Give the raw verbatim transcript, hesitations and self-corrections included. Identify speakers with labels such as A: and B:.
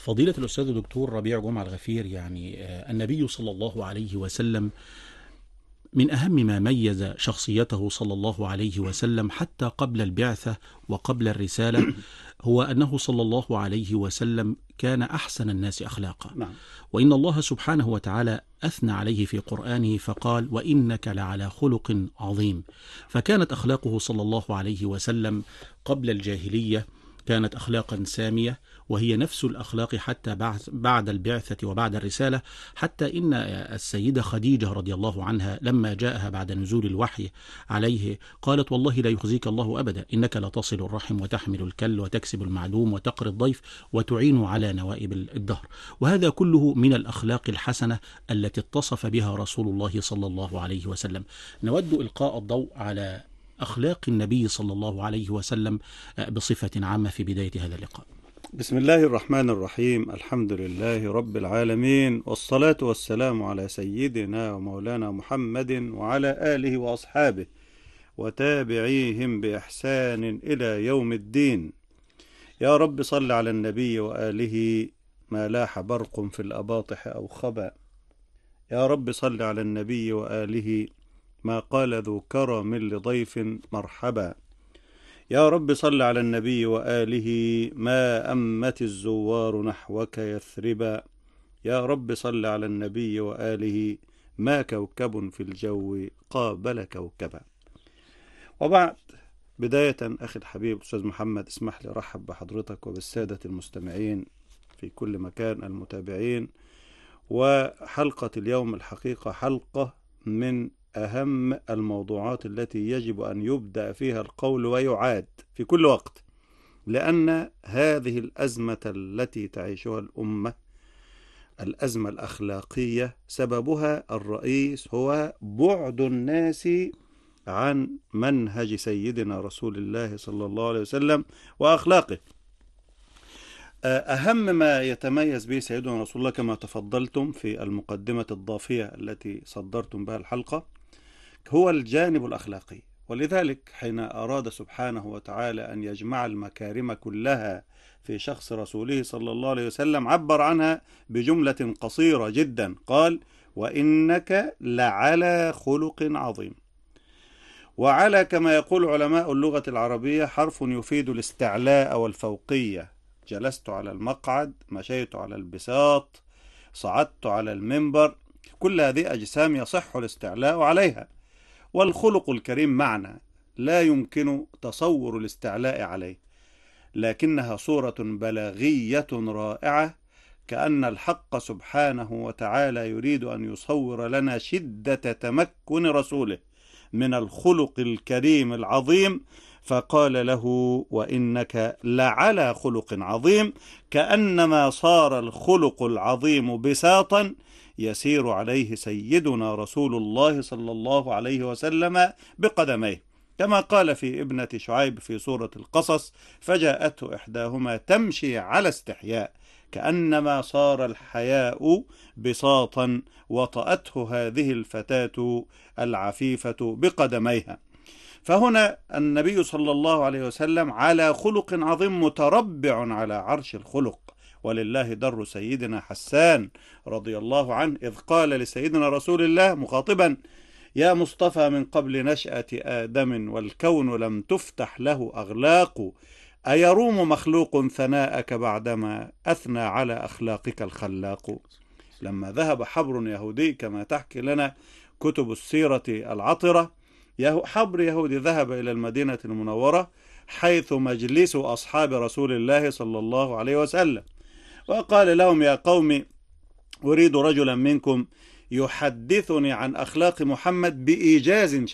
A: فضيلة الأستاذ الدكتور ربيع جمعة الغفير، يعني آه، النبي صلى الله عليه وسلم من أهم ما ميز شخصيته صلى الله عليه وسلم حتى قبل البعثة وقبل الرسالة هو أنه صلى الله عليه وسلم كان أحسن الناس أخلاقا.
B: نعم.
A: وإن الله سبحانه وتعالى أثنى عليه في قرآنه فقال: وإنك لعلى خلق عظيم. فكانت أخلاقه صلى الله عليه وسلم قبل الجاهلية كانت أخلاقا سامية، وهي نفس الأخلاق حتى بعد البعثة وبعد الرسالة، حتى إن السيدة خديجة رضي الله عنها لما جاءها بعد نزول الوحي عليه قالت: والله لا يخزيك الله أبدا، إنك لتصل الرحم وتحمل الكل وتكسب المعدوم وتقري الضيف وتعين على نوائب الدهر. وهذا كله من الأخلاق الحسنة التي اتصف بها رسول الله صلى الله عليه وسلم. نود إلقاء الضوء على أخلاق النبي صلى الله عليه وسلم بصفة عامة في بداية هذا اللقاء.
B: بسم الله الرحمن الرحيم. الحمد لله رب العالمين، والصلاة والسلام على سيدنا ومولانا محمد وعلى آله وأصحابه وتابعيهم بإحسان إلى يوم الدين. يا رب صل على النبي وآله ما لاح برق في الأباطح أو خبا. يا رب صل على النبي وآله ما قال ذو كرم لضيف مرحبا. يا رب صل على النبي وآله ما أمت الزوار نحوك يثربا. يا رب صل على النبي وآله ما كوكب في الجو قابل كوكبا. وبعد، بداية أخي الحبيب أستاذ محمد، اسمح لي أرحب بحضرتك وبالسادة المستمعين في كل مكان المتابعين. وحلقة اليوم الحقيقة حلقة من أهم الموضوعات التي يجب أن يبدأ فيها القول ويعاد في كل وقت، لأن هذه الأزمة التي تعيشها الأمة، الأزمة الأخلاقية، سببها الرئيس هو بعد الناس عن منهج سيدنا رسول الله صلى الله عليه وسلم وأخلاقه. أهم ما يتميز به سيدنا رسول الله كما تفضلتم في المقدمة الضافية التي صدرتم بها الحلقة هو الجانب الأخلاقي. ولذلك حين أراد سبحانه وتعالى أن يجمع المكارم كلها في شخص رسوله صلى الله عليه وسلم عبر عنها بجملة قصيرة جدا، قال: وإنك لعلى خلق عظيم. وعلى كما يقول علماء اللغة العربية حرف يفيد الاستعلاء والفوقية. جلست على المقعد، مشيت على البساط، صعدت على المنبر، كل هذه أجسام يصح الاستعلاء عليها. والخلق الكريم معنى لا يمكن تصور الاستعلاء عليه، لكنها صورة بلاغية رائعة، كأن الحق سبحانه وتعالى يريد أن يصور لنا شدة تمكن رسوله من الخلق الكريم العظيم، فقال له: وإنك لعلى خلق عظيم، كأنما صار الخلق العظيم بساطا يسير عليه سيدنا رسول الله صلى الله عليه وسلم بقدميه، كما قال في ابنة شعيب في سورة القصص: فجاءته إحداهما تمشي على استحياء كأنما صار الحياء بساطا وطأته هذه الفتاة العفيفة بقدميها. فهنا النبي صلى الله عليه وسلم على خلق عظيم متربع على عرش الخلق. ولله در سيدنا حسان رضي الله عنه إذ قال لسيدنا رسول الله مخاطبا: يا مصطفى من قبل نشأة آدم والكون لم تفتح له أغلاق، أيروم مخلوق ثناءك بعدما أثنى على أخلاقك الخلاق. لما ذهب حبر يهودي كما تحكي لنا كتب السيرة العطرة، حبر يهودي ذهب إلى المدينة المنورة حيث مجلس أصحاب رسول الله صلى الله عليه وسلم، وقال لهم: يا قوم، أريد رجلا منكم يحدثني عن أخلاق محمد بإيجاز